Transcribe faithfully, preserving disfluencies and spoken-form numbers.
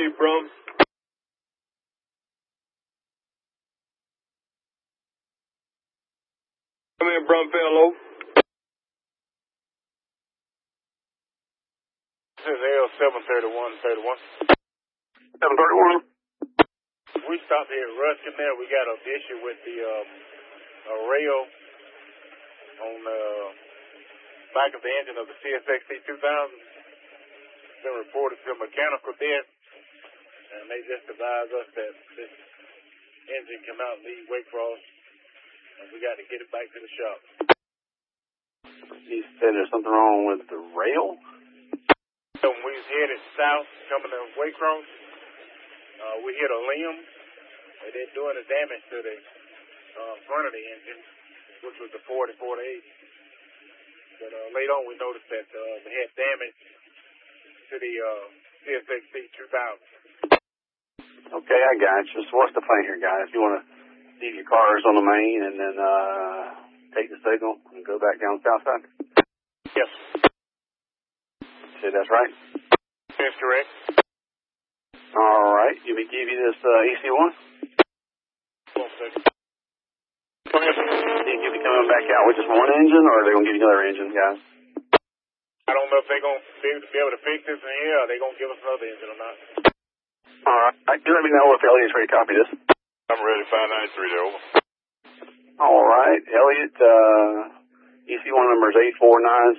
you, Brum. Come here, Brumfellow. This is L seven thirty-one thirty-one. seven thirty-one. We stopped here at Ruskin there. We got an issue with the um, a rail on the back of the engine of the C S X C two thousand. It's been reported to mechanical debt, and they just advised us that this engine cannot leave Waycross, and we got to get it back to the shop. You said there's something wrong with the rail? So when we was headed south, coming to Waycross, uh, we hit a limb, and they're doing the damage to the uh, front of the engine, which was the forty forty-eight. But uh, later on, we noticed that uh, they had damage to the uh, C S X C two thousand. Okay, I got you. So what's the plan here, guys? You want to leave your cars on the main and then uh, take the signal and go back down the south side? Yes. Say that's right? That's correct. All right. You may give you this uh, E C one? One second. Go ahead. Think you'll be coming back out with just one engine, or are they going to give you another engine, guys? I don't know if they're going to be able to, be able to fix this in here, or they're going to give us another engine or not. All right. You let me know if Elliot's ready to copy this. I'm ready, five ninety-three there, over. All right. Elliot, uh, E C one number is eight four nine